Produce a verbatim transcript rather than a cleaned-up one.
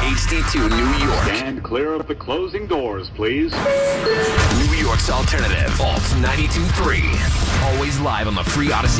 H D two New York. Stand clear of the closing doors, please. New York's alternative. Alt ninety-two point three. Always live on the free Odyssey